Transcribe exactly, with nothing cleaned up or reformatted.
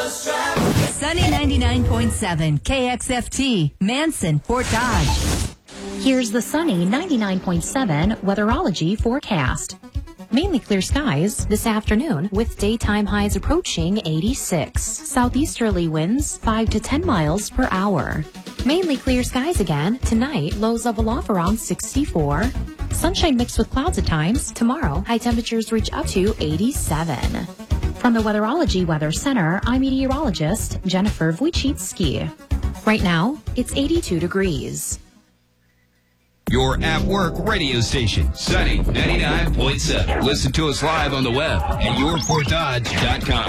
Sunny ninety-nine point seven K X F T, Manson, Fort Dodge. Here's the Sunny ninety-nine point seven Weatherology forecast. Mainly clear skies this afternoon with daytime highs approaching eighty-six. Southeasterly winds five to ten miles per hour. Mainly clear skies again tonight, lows level off around sixty-four. Sunshine mixed with clouds at times. Tomorrow, high temperatures reach up to eighty-seven. From the Weatherology Weather Center, I'm meteorologist Jennifer Wojcicki. Right now, it's eighty-two degrees. Your at work radio station, Sunny ninety-nine point seven. Listen to us live on the web at your fort dodge dot com.